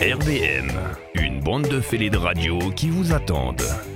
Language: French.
RBM, une bande de fêlés de radio qui vous attendent.